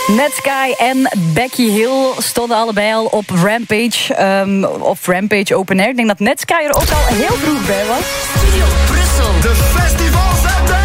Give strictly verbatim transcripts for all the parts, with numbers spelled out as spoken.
Netsky en Becky Hill stonden allebei al op Rampage, um, op Rampage Open Air. Ik denk dat Netsky er ook al heel vroeg bij was. Studio Brussel. De festivalzender!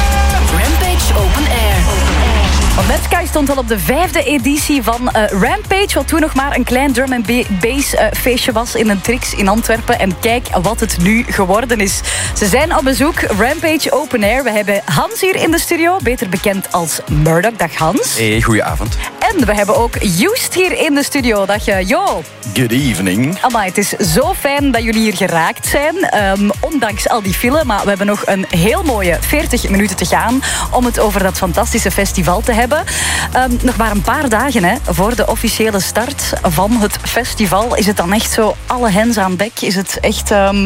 Rampage Open Air. Want Netsky stond al op de vijfde editie van uh, Rampage, wat toen nog maar een klein drum and bass uh, feestje was in een Trix in Antwerpen. En kijk wat het nu geworden is. Ze zijn op bezoek, Rampage Open Air. We hebben Hans hier in de studio, beter bekend als Murdoch. Dag Hans. Hey, goedenavond. En we hebben ook Joost hier in de studio. Dag je, Jo. Good evening. Amai, het is zo fijn dat jullie hier geraakt zijn. Um, ondanks al die file, maar we hebben nog een heel mooie veertig minuten te gaan om het over dat fantastische festival te hebben. Um, nog maar een paar dagen hè, voor de officiële start van het festival. Is het dan echt zo alle hens aan dek? Is het echt um,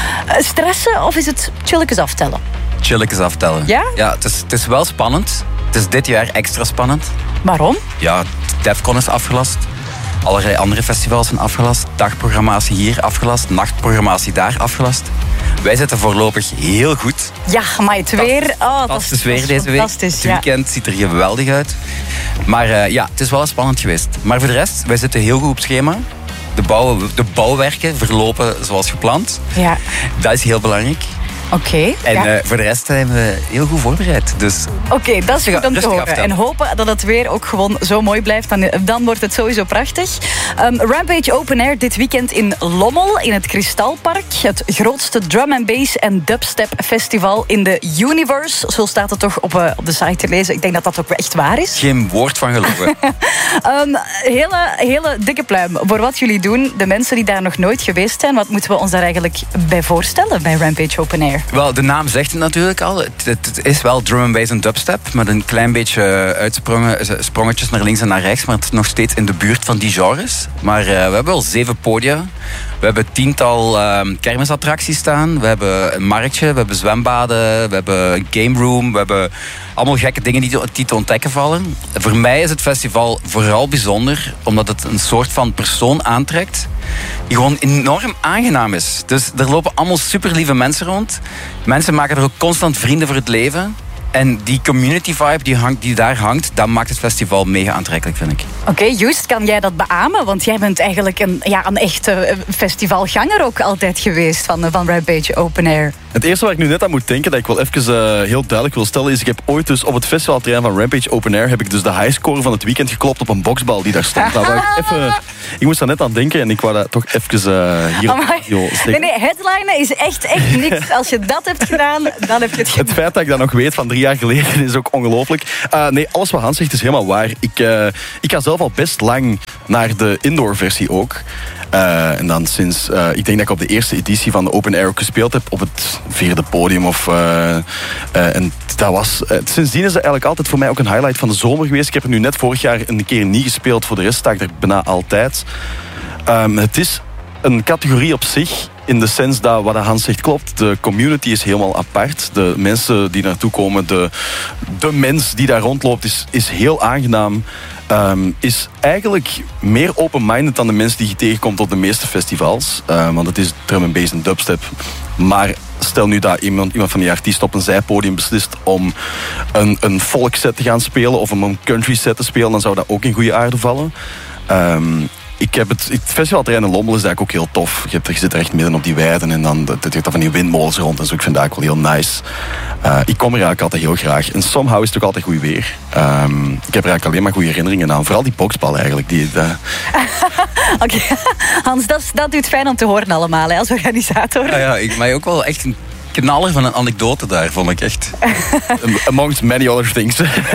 stressen of is het chilletjes aftellen? Chilletjes aftellen. Ja? Ja, het is, het is wel spannend. Het is dit jaar extra spannend. Waarom? Ja, Defcon is afgelast. Allerlei andere festivals zijn afgelast. Dagprogrammatie hier afgelast. Nachtprogrammatie daar afgelast. Wij zitten voorlopig heel goed. Ja, maar het weer. Oh, dat Fantastisch weer deze week. Het ja. weekend ziet er geweldig uit. Maar uh, ja, het is wel spannend geweest. Maar voor de rest, wij zitten heel goed op schema. De, bouw, de bouwwerken verlopen zoals gepland. Ja. Dat is heel belangrijk. Oké. Okay, en ja. uh, voor de rest zijn we heel goed voorbereid. Dus Oké, okay, dat is goed om te horen. Aftellen. En hopen dat het weer ook gewoon zo mooi blijft. Dan, dan wordt het sowieso prachtig. Um, Rampage Open Air dit weekend in Lommel, in het Kristalpark. Het grootste drum and bass en dubstep festival in de universe. Zo staat het toch op, uh, op de site te lezen. Ik denk dat dat ook echt waar is. Geen woord van geloven. um, hele, hele dikke pluim voor wat jullie doen. De mensen die daar nog nooit geweest zijn. Wat moeten we ons daar eigenlijk bij voorstellen bij Rampage Open Air? Wel, de naam zegt het natuurlijk al. Het, het, het is wel drum and bass en dubstep, met een klein beetje uitsprongetjes naar links en naar rechts, maar het is nog steeds in de buurt van die genres. Maar uh, we hebben wel zeven podia. We hebben tiental uh, kermisattracties staan. We hebben een marktje, we hebben zwembaden, we hebben een game room, we hebben allemaal gekke dingen die, die te ontdekken vallen. Voor mij is het festival vooral bijzonder, omdat het een soort van persoon aantrekt die gewoon enorm aangenaam is. Dus er lopen allemaal super lieve mensen rond. Mensen maken er ook constant vrienden voor het leven. En die community vibe die, hangt, die daar hangt, dat maakt het festival mega aantrekkelijk, vind ik. Oké, okay, Joost, kan jij dat beamen? Want jij bent eigenlijk een, ja, een echte festivalganger ook altijd geweest van, van Rampage Open Air. Het eerste waar ik nu net aan moet denken, dat ik wel even uh, heel duidelijk wil stellen, is ik heb ooit dus op het festivalterrein van Rampage Open Air heb ik dus de highscore van het weekend geklopt op een boksbal die daar stond. Daar wou ik, even, ik moest daar net aan denken en ik wou dat toch even uh, hier op video steken. Nee, nee, headlinen is echt, echt niks. Als je dat hebt gedaan, dan heb je het gedaan. Het feit dat ik dat nog weet van drie jaar geleden is ook ongelooflijk. Uh, nee, alles wat Hans zegt is helemaal waar. Ik, uh, ik ga zelf al best lang naar de indoor versie ook. Uh, en dan sinds, uh, ik denk dat ik op de eerste editie van de Open Air ook gespeeld heb op het vierde podium. Of, uh, uh, en dat was, uh, sindsdien is het eigenlijk altijd voor mij ook een highlight van de zomer geweest. Ik heb er nu net vorig jaar een keer niet gespeeld. Voor de rest sta ik er bijna altijd. Um, het is een categorie op zich, in de sens dat wat Hans zegt klopt. De community is helemaal apart. De mensen die naartoe komen, de, de mens die daar rondloopt, is, is heel aangenaam. Um, is eigenlijk meer open-minded dan de mensen die je tegenkomt op de meeste festivals. Uh, want het is drum and bass en dubstep. Maar stel nu dat iemand, iemand van die artiest op een zijpodium beslist om een, een folkset te gaan spelen of om een country set te spelen, dan zou dat ook in goede aarde vallen. Um, Ik heb het, het festivalterrein in Lommel is eigenlijk ook heel tof. Je, hebt, je zit er echt midden op die weiden en dan het heeft van die windmolens rond en zo. Ik vind dat ook wel heel nice. Uh, ik kom er eigenlijk altijd heel graag. En somehow is het ook altijd goed weer. Um, ik heb er eigenlijk alleen maar goede herinneringen aan. Vooral die boksbal eigenlijk. Die, uh... Oké, okay. Hans, dat, dat doet fijn om te horen allemaal, hè, als organisator. Ja, ja, ik ben ook wel echt een knaller van een anekdote daar, vond ik echt. Amongst many other things.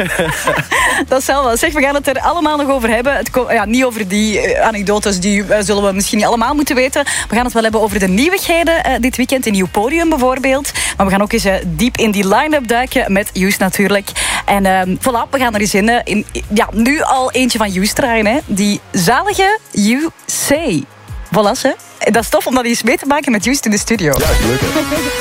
Dat zal wel. Zeg, we gaan het er allemaal nog over hebben. Het ko- ja, niet over die uh, anekdotes, die uh, zullen we misschien niet allemaal moeten weten. We gaan het wel hebben over de nieuwigheden uh, dit weekend. Een nieuw podium bijvoorbeeld. Maar we gaan ook eens uh, diep in die line-up duiken met Joost natuurlijk. En uh, voilà, we gaan er eens in, uh, in. Ja, nu al eentje van Joost draaien, hè. Die zalige You Say. Voilà, hè. Dat is tof om dat eens mee te maken met Joost in de studio. Ja, leuk hè.